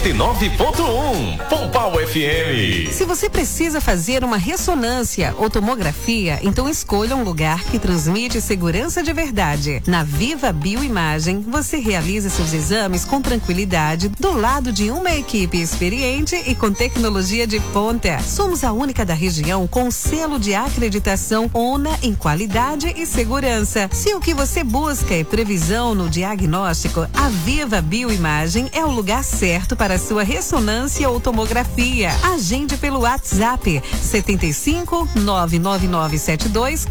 9.1 Pombal FM. Se você precisa fazer uma ressonância ou tomografia, então escolha um lugar que transmite segurança de verdade. Na Viva Bioimagem, você realiza seus exames com tranquilidade, do lado de uma equipe experiente e com tecnologia de ponta. Somos a única da região com selo de acreditação ONA em qualidade e segurança. Se o que você busca é previsão no diagnóstico, a Viva Bioimagem é o lugar certo para a sua ressonância ou tomografia. Agende pelo WhatsApp 75 99972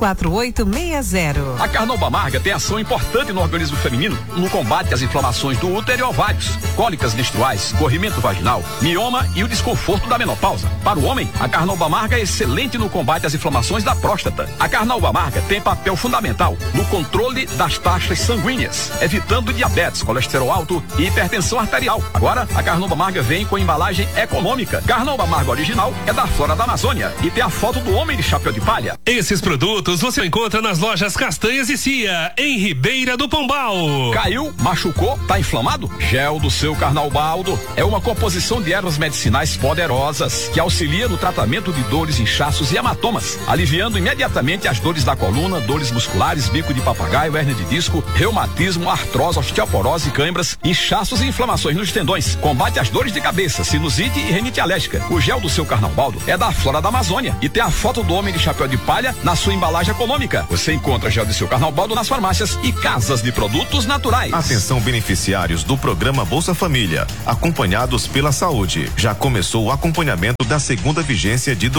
4860. A Carnauba Amarga tem ação importante no organismo feminino no combate às inflamações do útero e ovários, cólicas menstruais, corrimento vaginal, mioma e o desconforto da menopausa. Para o homem, a Carnauba Amarga é excelente no combate às inflamações da próstata. A Carnauba Amarga tem papel fundamental no controle das taxas sanguíneas, evitando diabetes, colesterol alto e hipertensão arterial. Agora, a Carnauba Amarga vem com embalagem econômica. Carnauba Amarga original é da Flora da Amazônia e tem a foto do homem de chapéu de palha. Esses produtos você encontra nas lojas Castanhas e Cia, em Ribeira do Pombal. Caiu, machucou, tá inflamado? Gel do seu Carnaubaldo é uma composição de ervas medicinais poderosas que auxilia no tratamento de dores, inchaços e hematomas, aliviando imediatamente as dores da coluna, dores musculares, bico de papagaio, hérnia de disco, reumatismo, artrose, osteoporose, cãibras, inchaços e inflamações nos tendões. Combate as dores de cabeça, sinusite e renite alérgica. O gel do seu Carnaubaldo é da Flora da Amazônia e tem a foto do homem de chapéu de palha na sua embalagem econômica. Você encontra gel do seu Carnaubaldo nas farmácias e casas de produtos naturais. Atenção, beneficiários do programa Bolsa Família, acompanhados pela saúde. Já começou o acompanhamento da segunda vigência de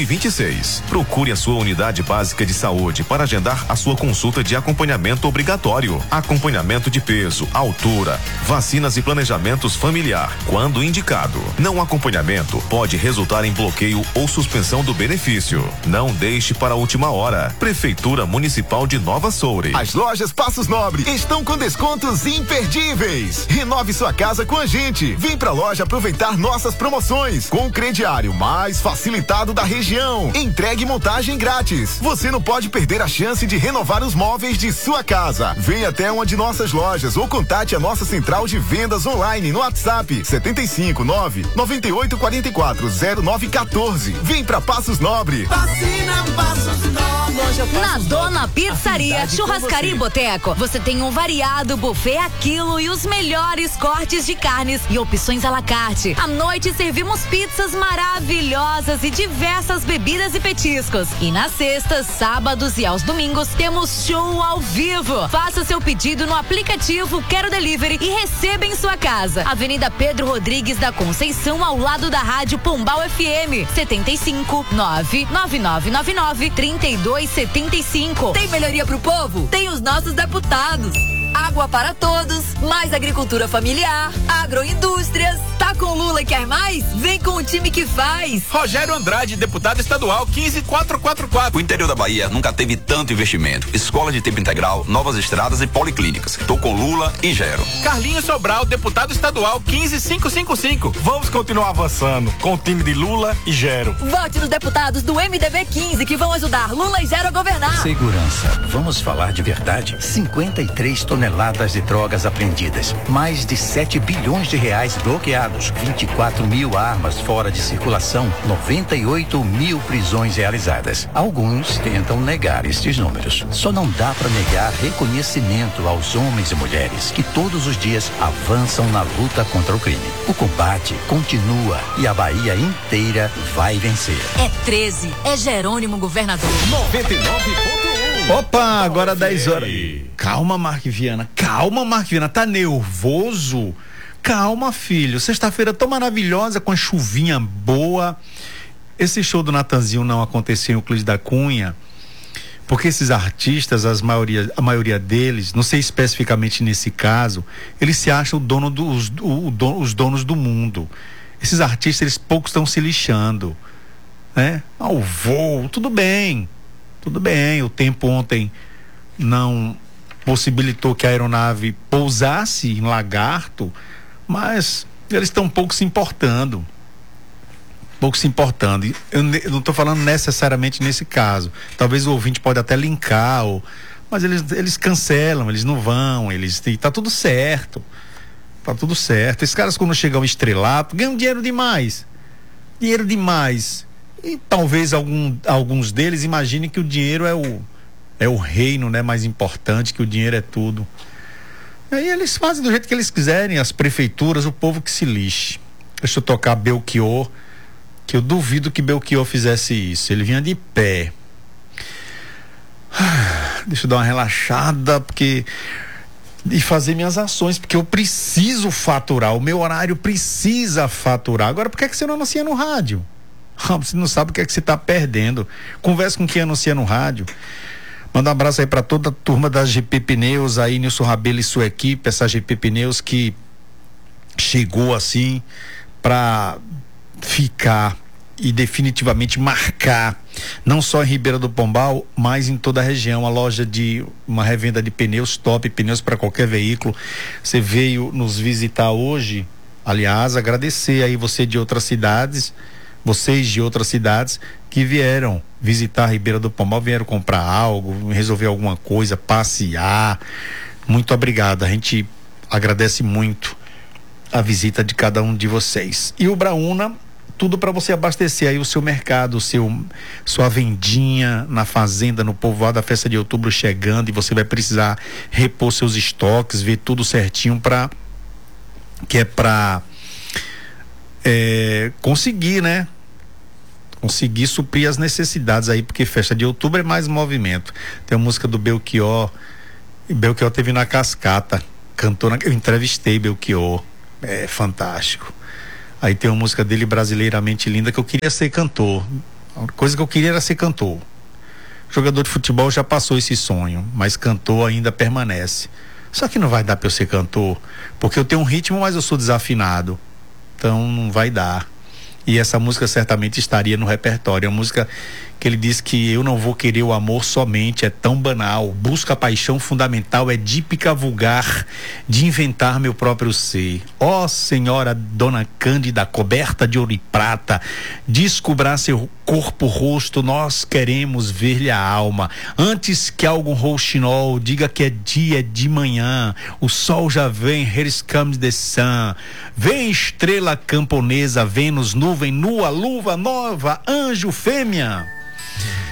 2026. Procure a sua unidade básica de saúde para agendar a sua consulta de acompanhamento obrigatório. Acompanhamento de peso, altura, vacinas e planejamentos familiar, quando indicado. Não acompanhamento pode resultar em bloqueio ou suspensão do benefício. Não deixe para a última hora. Prefeitura Municipal de Nova Soure. As lojas Passos Nobre estão com descontos imperdíveis. Renove sua casa com a gente. Vem pra loja aproveitar nossas promoções com o crediário mais facilitado da região. Entregue e montagem grátis. Você não pode perder a chance de renovar os móveis de sua casa. Venha até uma de nossas lojas ou contate a nossa central de vendas online no WhatsApp 75 9 98 44 09 14. Vem pra Passos Nobre. Vacina Passos Nobre. Na Dona Pizzaria, Churrascaria e Boteco, você tem um variado buffet a quilo e os melhores cortes de carnes e opções à la carte. À noite servimos pizzas maravilhosas e diversas bebidas e petiscos. E nas sextas, sábados e aos domingos temos show ao vivo. Faça seu pedido no aplicativo Quero Delivery e receba em sua casa. Avenida Pedro Rodrigues da Conceição, ao lado da Rádio Pombal FM. 75 99999 3275. Tem melhoria pro povo? Tem os nossos deputados. Água para todos, mais agricultura familiar, agroindústrias. Tá com Lula e quer mais? Vem com o time que faz. Rogério Andrade, deputado estadual 15444. O interior da Bahia nunca teve tanto investimento. Escola de tempo integral, novas estradas e policlínicas. Tô com Lula e gero. Carlinhos Sobral, deputado estadual 15555. Vamos continuar avançando com o time de Lula e Gero. Vote nos deputados do MDB 15 que vão ajudar Lula e Gero a governar. Segurança. Vamos falar de verdade. 53 toneladas de drogas apreendidas. Mais de 7 bilhões de reais bloqueados. 24 mil armas fora de circulação. 98 mil prisões realizadas. Alguns tentam negar estes números. Só não dá para negar reconhecimento aos homens e mulheres que todos os dias avançam na luta contra o crime. O combate continua e a Bahia inteira vai vencer. É 13. É Jerônimo governador. 99.1. Opa, agora 10 horas. Calma, Mark Viana. Calma, Mark Viana. Tá nervoso? Calma, filho. Sexta-feira tão maravilhosa com a chuvinha boa. Esse show do Natanzinho não aconteceu em Euclides da Cunha, porque esses artistas, a maioria deles, não sei especificamente nesse caso, eles se acham os donos do mundo. Esses artistas, eles poucos estão se lixando, né? O voo, tudo bem, o tempo ontem não possibilitou que a aeronave pousasse em Lagarto, mas eles estão pouco se importando. Eu não estou falando necessariamente nesse caso. Talvez o ouvinte pode até linkar, mas eles cancelam, eles não vão, tá tudo certo. tá tudo certo. Esses caras, quando chegam ao estrelato, ganham dinheiro demais. Dinheiro demais. E talvez alguns deles imaginem que o dinheiro é o reino, né, mais importante, que o dinheiro é tudo. E aí eles fazem do jeito que eles quiserem, as prefeituras, o povo que se lixe. Deixa eu tocar Belchior, que eu duvido que Belchior fizesse isso. Ele vinha de pé. Deixa eu dar uma relaxada, e fazer minhas ações, porque eu preciso faturar, o meu horário precisa faturar. Agora, por que você não anuncia no rádio? Você não sabe o que é que você está perdendo. Conversa com quem anuncia no rádio. Manda um abraço aí para toda a turma da GP Pneus, aí Nilson Rabelo e sua equipe, essa GP Pneus que chegou assim para ficar e definitivamente marcar, não só em Ribeira do Pombal, mas em toda a região. Uma revenda de pneus top, pneus para qualquer veículo. Você veio nos visitar hoje, aliás, agradecer aí vocês de outras cidades que vieram visitar Ribeira do Pombal, vieram comprar algo, resolver alguma coisa, passear. Muito obrigado, a gente agradece muito a visita de cada um de vocês. E o Brauna, tudo para você abastecer aí o seu mercado, sua vendinha na fazenda, no povoado, a festa de outubro chegando, e você vai precisar repor seus estoques, ver tudo certinho para conseguir, né? Conseguir suprir as necessidades aí, porque festa de outubro é mais movimento. Tem a música do Belchior, e Belchior teve na Cascata, eu entrevistei Belchior, é fantástico. Aí tem uma música dele, Brasileiramente Linda, que eu queria ser cantor. A coisa que eu queria era ser cantor. Jogador de futebol já passou esse sonho, mas cantor ainda permanece. Só que não vai dar pra eu ser cantor, porque eu tenho um ritmo, mas eu sou desafinado. Então não vai dar. E essa música certamente estaria no repertório. É uma música que ele diz que eu não vou querer o amor somente, é tão banal. Busca a paixão fundamental, é dípica vulgar de inventar meu próprio ser. Ó senhora Dona Cândida, coberta de ouro e prata, descubra seu corpo, rosto, nós queremos ver-lhe a alma. Antes que algum rouxinol diga que é dia de manhã, o sol já vem, here comes the sun. Vem estrela camponesa, Vênus, nuvem nua, luva nova, anjo, fêmea.